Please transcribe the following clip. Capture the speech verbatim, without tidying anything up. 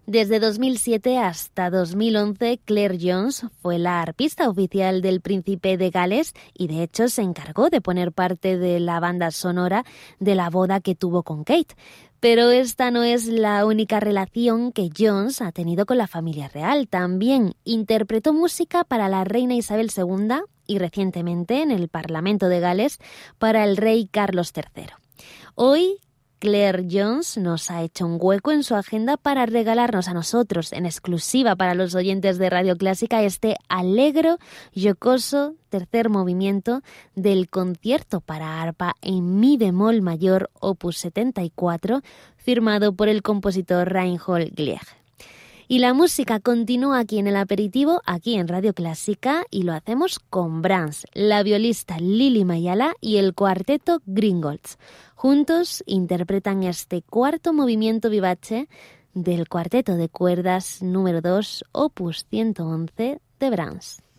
Desde dos mil siete hasta dos mil once, Claire Jones fue la arpista oficial del Príncipe de Gales y de hecho se encargó de poner parte de la banda sonora de la boda que tuvo con Kate. Pero esta no es la única relación que Jones ha tenido con la familia real. También interpretó música para la reina Isabel segunda y recientemente en el Parlamento de Gales para el rey Carlos tercero. Hoy Claire Jones nos ha hecho un hueco en su agenda para regalarnos a nosotros, en exclusiva para los oyentes de Radio Clásica, este alegro, jocoso tercer movimiento del concierto para arpa en mi bemol mayor opus setenta y cuatro, firmado por el compositor Reinhold Glieg. Y la música continúa aquí en el aperitivo, aquí en Radio Clásica, y lo hacemos con Brahms, la violista Lili Mayala y el cuarteto Gringolds. Juntos interpretan este cuarto movimiento vivace del cuarteto de cuerdas número dos, opus ciento once de Brahms.